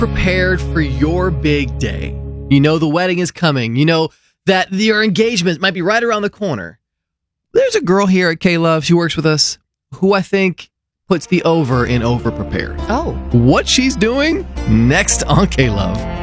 prepared for your big day. You know the wedding is coming. You know that your engagement might be right around the corner. There's a girl here at K-Love, she works with us, who I think puts the over in over-prepared. Oh. What she's doing next on K-Love.